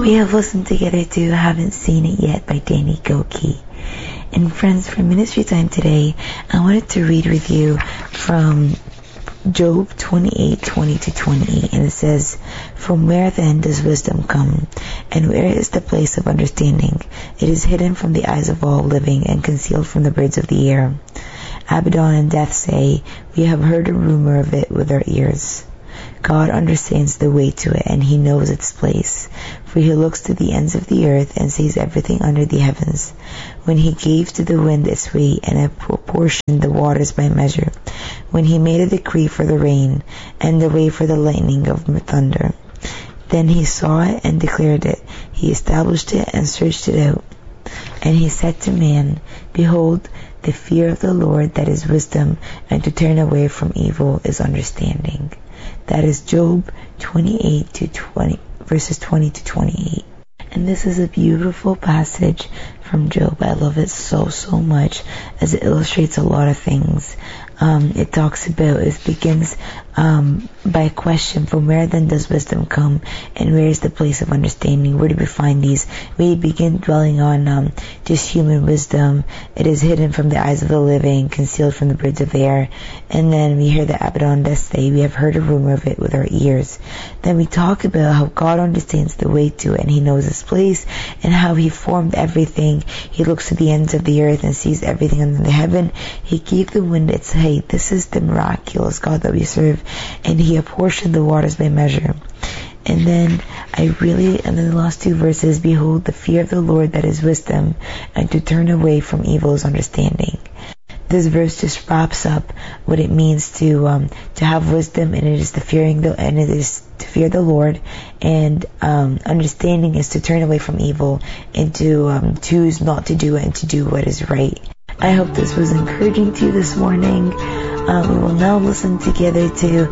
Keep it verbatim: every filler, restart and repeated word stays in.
We have listened together to Haven't Seen It Yet by Danny Gokey. And friends, for ministry time today, I wanted to read with you from Job twenty-eight, twenty to twenty-eight. And it says, "From where then does wisdom come? And where is the place of understanding? It is hidden from the eyes of all living and concealed from the birds of the air. Abaddon and Death say, we have heard a rumor of it with our ears. God understands the way to it, and he knows its place. For he looks to the ends of the earth and sees everything under the heavens. When he gave to the wind its way and apportioned the waters by measure. When he made a decree for the rain and the way for the lightning of thunder. Then he saw it and declared it. He established it and searched it out. And he said to man, Behold, the fear of the Lord that is wisdom, and to turn away from evil is understanding." That is Job twenty-eight to twenty, verses twenty to twenty-eight. And this is a beautiful passage from Job. I love it so, so much, as it illustrates a lot of things. Um, it talks about, it begins um, by a question, from where then does wisdom come, and where is the place of understanding? Where do we find these? We begin dwelling on um, just human wisdom. It is hidden from the eyes of the living, concealed from the birds of the air. And then we hear the Abaddon Death say, we have heard a rumor of it with our ears. Then we talk about how God understands the way to it, and he knows its place, and how he formed everything. He looks to the ends of the earth and sees everything under the heaven. He gave the wind its height. This is the miraculous God that we serve. And he apportioned the waters by measure. And then I really, and then the last two verses, behold, the fear of the Lord that is wisdom, and to turn away from evil is understanding. This verse just wraps up what it means to um, to have wisdom, and it is the fearing the and it is to fear the Lord, and um, understanding is to turn away from evil and to um, choose not to do it and to do what is right. I hope this was encouraging to you this morning. Um, we will now listen together to